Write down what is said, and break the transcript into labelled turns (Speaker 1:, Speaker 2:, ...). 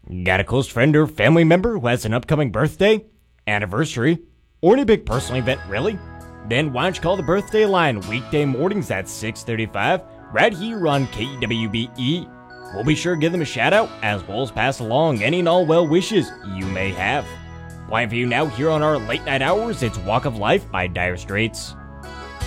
Speaker 1: Got a close friend or family member who has an upcoming birthday, anniversary, or any big personal event, really? Then why don't you call the birthday line weekday mornings at 6:35 right here on KWBE. We'll be sure to give them a shout out as well as pass along any and all well wishes you may have. Playing for you now here on our late night hours, it's Walk of Life by Dire Straits.